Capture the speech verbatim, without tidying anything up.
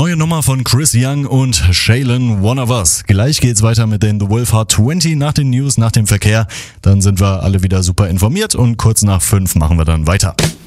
Neue Nummer von Chris Young und Shaylin, One of Us. Gleich geht's weiter mit den The Wolf Hard zwanzig nach den News, nach dem Verkehr. Dann sind wir alle wieder super informiert und kurz nach fünf machen wir dann weiter.